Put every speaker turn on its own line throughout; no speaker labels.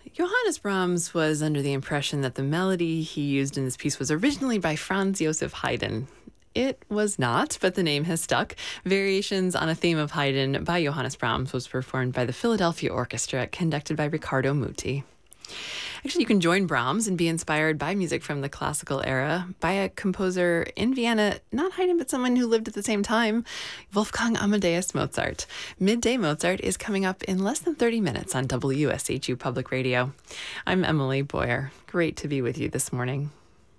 Johannes Brahms was under the impression that the melody he used in this piece was originally by Franz Joseph Haydn. It was not, but the name has stuck. Variations on a theme of Haydn by Johannes Brahms was performed by the Philadelphia Orchestra, conducted by Riccardo Muti. Actually, you can join Brahms and be inspired by music from the classical era by a composer in Vienna, not Haydn, but someone who lived at the same time, Wolfgang Amadeus Mozart. Midday Mozart is coming up in less than 30 minutes on WSHU Public Radio. I'm Emily Boyer. Great to be with you this morning.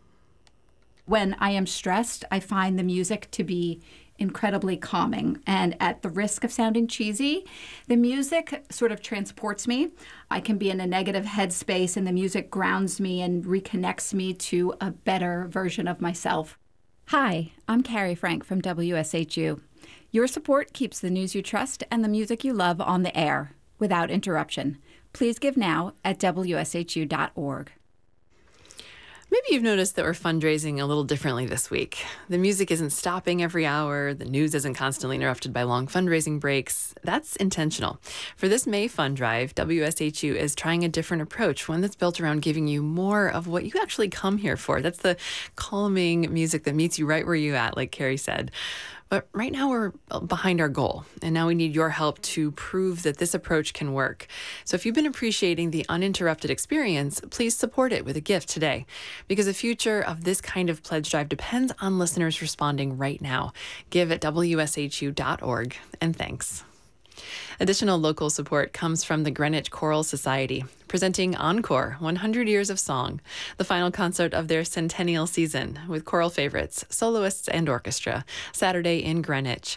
When I am stressed, I find the music to be incredibly calming. And at the risk of sounding cheesy, the music sort of transports me. I can be in a negative headspace and the music grounds me and reconnects me to a better version of myself.
Hi, I'm Carrie Frank from WSHU. Your support keeps the news you trust and the music you love on the air without interruption. Please give now at WSHU.org.
Maybe you've noticed that we're fundraising a little differently this week. The music isn't stopping every hour. The news isn't constantly interrupted by long fundraising breaks. That's intentional. For this May fund drive, WSHU is trying a different approach, one that's built around giving you more of what you actually come here for. That's the calming music that meets you right where you're at, like Carrie said. But right now we're behind our goal, and now we need your help to prove that this approach can work. So if you've been appreciating the uninterrupted experience, please support it with a gift today, because the future of this kind of pledge drive depends on listeners responding right now. Give at WSHU.org, and thanks. Additional local support comes from the Greenwich Choral Society, presenting Encore, 100 Years of Song, the final concert of their centennial season with choral favorites, soloists, and orchestra, Saturday in Greenwich,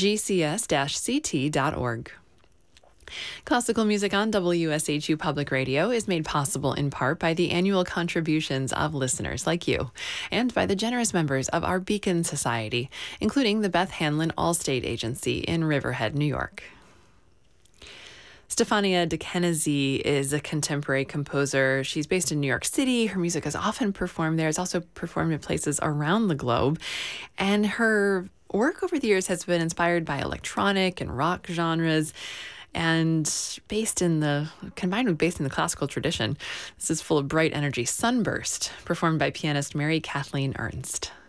gcs-ct.org. Classical music on WSHU Public Radio is made possible in part by the annual contributions of listeners like you, and by the generous members of our Beacon Society, including the Beth Hanlon Allstate Agency in Riverhead, New York. Stefania DeKenzie is a contemporary composer. She's based in New York City. Her music is often performed there. It's also performed in places around the globe. And her work over the years has been inspired by electronic and rock genres and combined with based in the classical tradition. This is full of bright energy. Sunburst, performed by pianist Mary Kathleen Ernst.